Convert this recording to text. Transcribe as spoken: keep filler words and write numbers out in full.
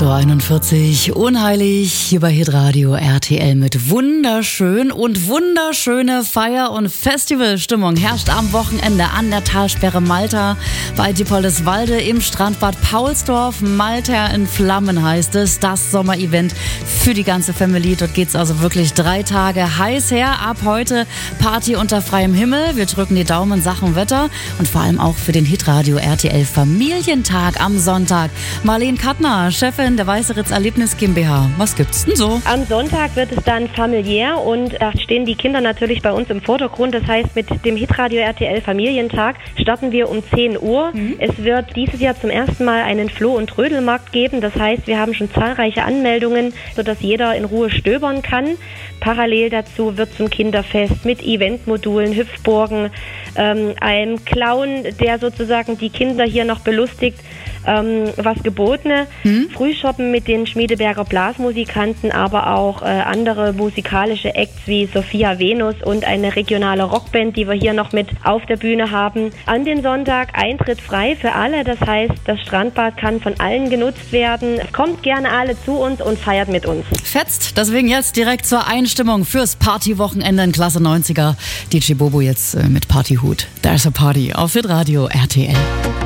acht Uhr einundvierzig, unheilig, hier bei Hitradio R T L mit wunderschön und wunderschöne Feier- und Festivalstimmung herrscht am Wochenende an der Talsperre Malta bei Diepoldeswalde im Strandbad Paulsdorf. Malta in Flammen heißt es, das Sommerevent für die ganze Family. Dort geht's also wirklich drei Tage heiß her. Ab heute Party unter freiem Himmel. Wir drücken die Daumen Sachen Wetter und vor allem auch für den Hitradio R T L Familientag am Sonntag. Marlene Kattner, Chefin der Weißeritz Erlebnis GmbH. Was gibt's denn so? Am Sonntag wird es dann familiär und da stehen die Kinder natürlich bei uns im Vordergrund. Das heißt, mit dem Hitradio R T L Familientag starten wir um zehn Uhr. Mhm. Es wird dieses Jahr zum ersten Mal einen Floh- und Trödelmarkt geben. Das heißt, wir haben schon zahlreiche Anmeldungen, sodass jeder in Ruhe stöbern kann. Parallel dazu wird zum Kinderfest mit Eventmodulen, Hüpfburgen, ähm, einem Clown, der sozusagen die Kinder hier noch belustigt, ähm, was gebotene. Hm? Frühshoppen mit den Schmiedeberger Blasmusikanten, aber auch äh, andere musikalische Acts wie Sophia Venus und eine regionale Rockband, die wir hier noch mit auf der Bühne haben. An den Sonntag Eintritt frei für alle, das heißt, das Strandbad kann von allen genutzt werden. Kommt gerne alle zu uns und feiert mit uns. Fetzt, deswegen jetzt direkt zur Einstimmung fürs Partywochenende in Klasse neunziger. D J Bobo jetzt äh, mit Partyhut. There's a Party auf Hitradio R T L.